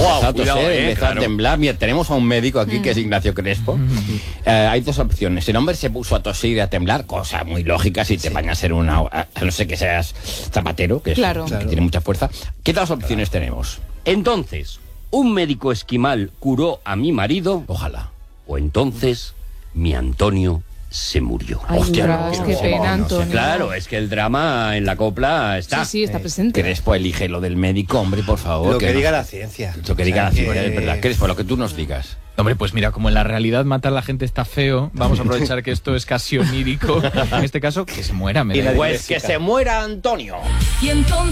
Empezó a temblar. Mira, tenemos a un médico aquí que es Ignacio Crespo. Hay dos opciones. El hombre se puso a toser y a temblar, cosa muy lógica si te bañas en una... A no ser que seas zapatero, que tiene mucha fuerza. ¿Qué dos opciones tenemos? Entonces, un médico esquimal curó a mi marido. Ojalá. O entonces, mi Antonio se murió. Ay, qué pena, Antonio. Claro, es que el drama en la copla está. Sí, está presente. Crespo, elige lo del médico, hombre, por favor. Lo que diga la ciencia. Lo que diga la ciencia, es verdad. Crespo, lo que tú nos digas. Hombre, pues mira, como en la realidad matar a la gente está feo, vamos a aprovechar que esto es casi onírico. En este caso, que se muera. Pues que se muera Antonio. Y entonces